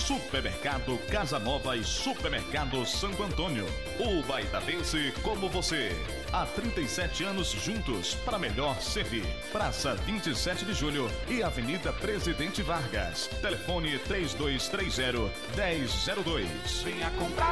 Supermercado Casa Nova e Supermercado Santo Antônio. O Baitatense como você. Há 37 anos juntos para melhor servir. Praça 27 de Julho e Avenida Presidente Vargas. Telefone 3230-1002. Venha comprar